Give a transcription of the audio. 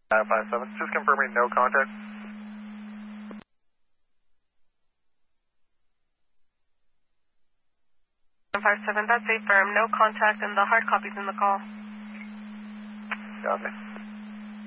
957, just confirming no contact. 957, that's a firm. No contact, and the hard copy's in the call. Copy.